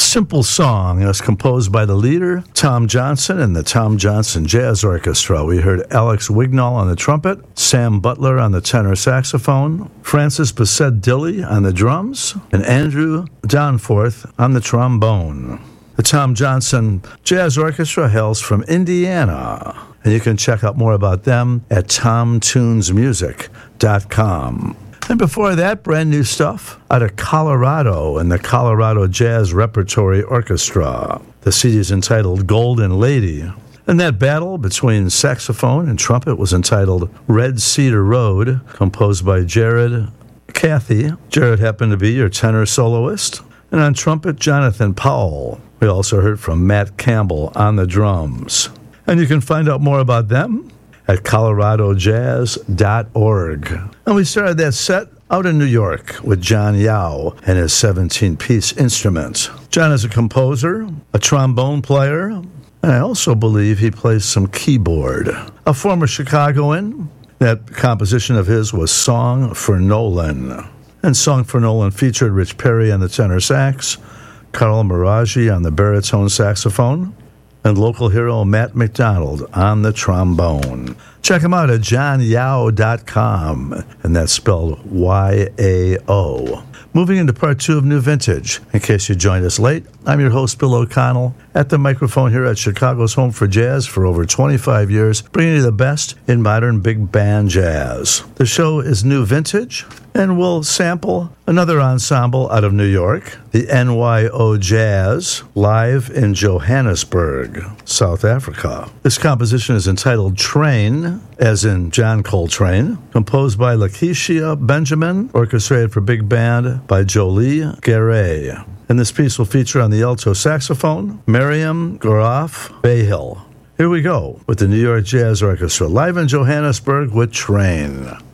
Simple Song is composed by the leader, Tom Johnson, and the Tom Johnson Jazz Orchestra. We heard Alex Wignall on the trumpet, Sam Butler on the tenor saxophone, Francis Bissett-Dilley on the drums, and Andrew Downforth on the trombone. The Tom Johnson Jazz Orchestra hails from Indiana, and you can check out more about them at tomtunesmusic.com. And before that, brand new stuff out of Colorado and the Colorado Jazz Repertory Orchestra. The CD is entitled Golden Lady. And that battle between saxophone and trumpet was entitled Red Cedar Road, composed by Jared Cathy. Jared happened to be your tenor soloist. And on trumpet, Jonathan Powell. We also heard from Matt Campbell on the drums. And you can find out more about them at coloradojazz.org. And we started that set out in New York with John Yao and his 17-piece instrument. John is a composer, a trombone player, and I also believe he plays some keyboard. A former Chicagoan, that composition of his was Song for Nolan. And Song for Nolan featured Rich Perry on the tenor sax, Carl Maraji on the baritone saxophone, and local hero Matt McDonald on the trombone. Check him out at johnyao.com, and that's spelled Y-A-O. Moving into part 2 of New Vintage. In case you joined us late, I'm your host, Bill O'Connell, at the microphone here at Chicago's Home for Jazz for over 25 years, bringing you the best in modern big band jazz. The show is New Vintage, and we'll sample another ensemble out of New York, the NYO Jazz, live in Johannesburg, South Africa. This composition is entitled Train, as in John Coltrane, composed by Lakeisha Benjamin, orchestrated for big band by Jolie Garay. And this piece will feature on the alto saxophone, Miriam Gaurav Bayhill. Here we go with the New York Jazz Orchestra, live in Johannesburg with Train.